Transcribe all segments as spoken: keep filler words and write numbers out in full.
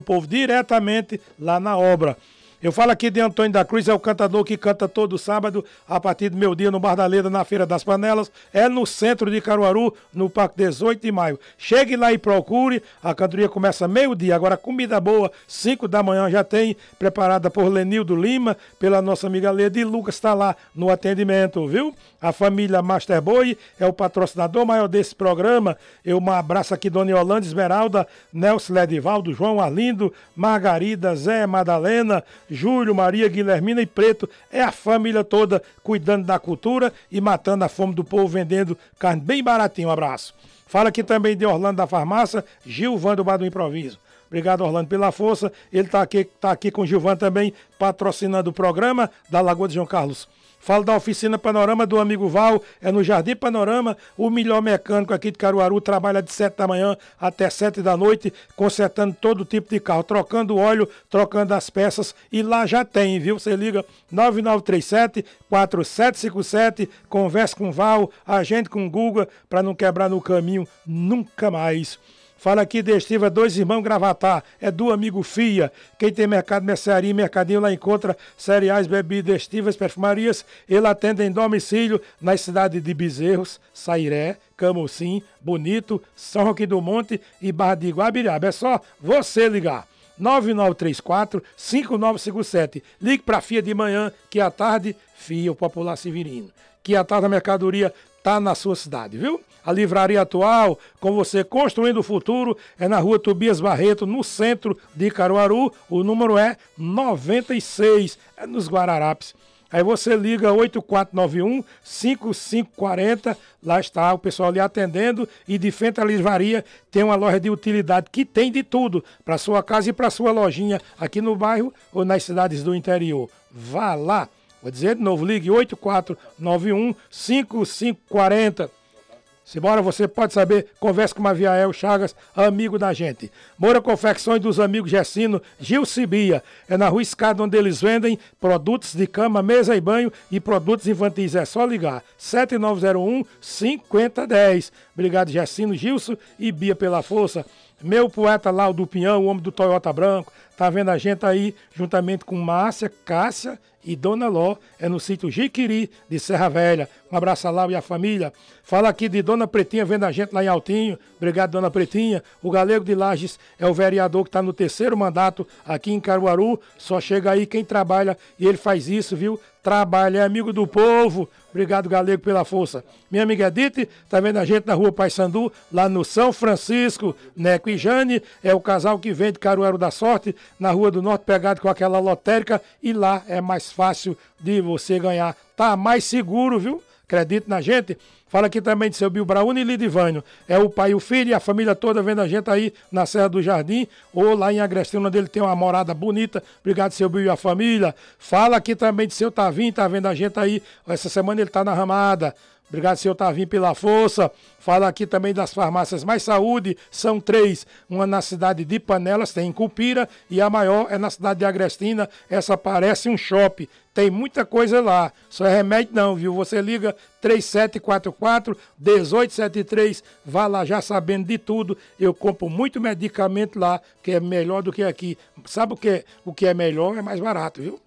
povo diretamente lá na obra. Eu falo aqui de Antônio da Cruz, é o cantador que canta todo sábado, a partir do meio-dia, no Bar da Leda, na Feira das Panelas. É no centro de Caruaru, no Parque dezoito de maio. Chegue lá e procure, a cantoria começa meio-dia. Agora, comida boa, cinco da manhã já tem, preparada por Lenildo Lima, pela nossa amiga Leda, e Lucas está lá no atendimento, viu? A família Master Boy é o patrocinador maior desse programa. Eu um abraço aqui, Dona Yolanda, Esmeralda, Nelson Ledivaldo, João Arlindo, Margarida, Zé, Madalena, Júlio, Maria, Guilhermina e Preto. É a família toda cuidando da cultura e matando a fome do povo, vendendo carne bem baratinho. Um abraço. Fala aqui também de Orlando da Farmácia, Gilvan do Bar do Improviso. Obrigado, Orlando, pela força. Ele está aqui, tá aqui com o Gilvan também, patrocinando o programa da Lagoa de João Carlos. Falo da oficina Panorama do amigo Val, é no Jardim Panorama, o melhor mecânico aqui de Caruaru, trabalha de sete da manhã até sete da noite, consertando todo tipo de carro, trocando o óleo, trocando as peças, e lá já tem, viu? Você liga nove nove três sete, quatro sete cinco sete, converse com o Val, agende com o Guga, para não quebrar no caminho nunca mais. Fala aqui de Estiva, dois irmãos Gravatar, é do amigo Fia. Quem tem mercado, mercearia, mercadinho, lá encontra cereais, bebidas, estivas, perfumarias. Ele atende em domicílio nas cidades de Bezerros, Sairé, Camocim, Bonito, São Roque do Monte e Barra de Guabiraba. É só você ligar. nove nove três quatro, cinco nove cinco sete. Ligue para a Fia de manhã, que à tarde, Fia, o Popular Severino. Que à tarde a mercadoria está na sua cidade, viu? A livraria atual, com você construindo o futuro, é na rua Tobias Barreto, no centro de Caruaru. O número é noventa e seis, é nos Guararapes. Aí você liga oito quatro nove um, cinco cinco quatro zero, lá está o pessoal ali atendendo, e de frente à livraria tem uma loja de utilidade que tem de tudo, para sua casa e para sua lojinha, aqui no bairro ou nas cidades do interior. Vá lá. Vou dizer de novo, ligue oito quatro nove um, cinco cinco quatro zero. Simbora, você pode saber, converse com o Maviael Chagas, amigo da gente. Moura Confecções dos amigos Gessino, Gil Cibia. É na Rua Escada, onde eles vendem produtos de cama, mesa e banho e produtos infantis. É só ligar, sete nove zero um, cinco zero um zero. Obrigado, Gessino, Gilson e Bia pela força. Meu poeta lá, o do Pinhão, o homem do Toyota branco, tá vendo a gente aí, juntamente com Márcia, Cássia e Dona Ló, é no sítio Jiquiri, de Serra Velha. Um abraço a Lau e a família. Fala aqui de Dona Pretinha, vendo a gente lá em Altinho. Obrigado, Dona Pretinha. O Galego de Lages é o vereador que está no terceiro mandato aqui em Caruaru. Só chega aí quem trabalha e ele faz isso, viu? Trabalha, é amigo do povo. Obrigado, Galego, pela força. Minha amiga Edith, tá vendo a gente na rua Paissandu, lá no São Francisco. Neco e Jane é o casal que vem de Caruaru da Sorte, na Rua do Norte, pegado com aquela lotérica, e lá é mais fácil de você ganhar. Tá mais seguro, viu? Acredite na gente. Fala aqui também de seu Bill Brauni e Lidivânio. É o pai e o filho e a família toda vendo a gente aí na Serra do Jardim ou lá em Agrestino, onde ele tem uma morada bonita. Obrigado, seu Bill e a família. Fala aqui também de seu Tavinho, tá vendo a gente aí. Essa semana ele tá na Ramada. Obrigado, senhor Tavinho, pela força. Fala aqui também das farmácias Mais Saúde, são três. Uma na cidade de Panelas, tem em Cupira, e a maior é na cidade de Agrestina. Essa parece um shopping. Tem muita coisa lá. Só é remédio não, viu? Você liga três sete quatro quatro, um oito sete três. Vá lá já sabendo de tudo. Eu compro muito medicamento lá, que é melhor do que aqui. Sabe o que é, o que é melhor? É mais barato, viu?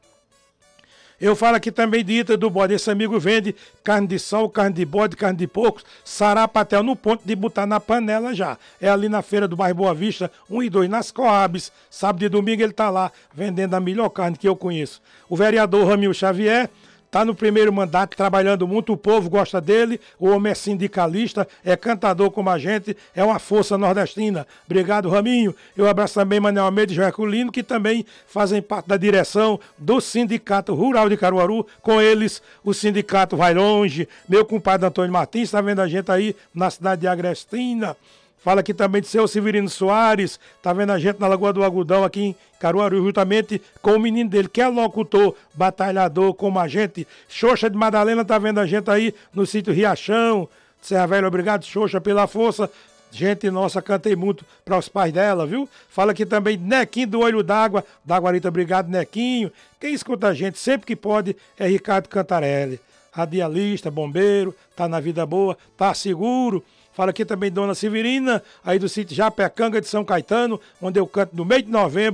Eu falo aqui também de Ita do Bode. Esse amigo vende carne de sol, carne de bode, carne de porcos, sarapatel no ponto de botar na panela já. É ali na feira do bairro Boa Vista, um e dois, nas Coabs. Sábado e domingo ele tá lá vendendo a melhor carne que eu conheço. O vereador Ramil Xavier tá no primeiro mandato, trabalhando muito, o povo gosta dele, o homem é sindicalista, é cantador como a gente, é uma força nordestina. Obrigado, Raminho. Eu abraço também Manuel Almeida e Joaquilino, que também fazem parte da direção do Sindicato Rural de Caruaru. Com eles, o sindicato vai longe. Meu compadre Antônio Martins está vendo a gente aí na cidade de Agrestina. Fala aqui também de seu Severino Soares, tá vendo a gente na Lagoa do Agudão, aqui em Caruaru, juntamente com o menino dele, que é locutor, batalhador, como a gente. Xoxa de Madalena tá vendo a gente aí no sítio Riachão. Serra Velha, obrigado, Xoxa, pela força. Gente nossa, cantei muito para os pais dela, viu? Fala aqui também de Nequinho do Olho d'Água, da Guarita, obrigado, Nequinho. Quem escuta a gente sempre que pode é Ricardo Cantarelli. Radialista, bombeiro, tá na vida boa, tá seguro. Fala aqui também Dona Severina, aí do sítio Japecanga de São Caetano, onde eu canto no mês de novembro.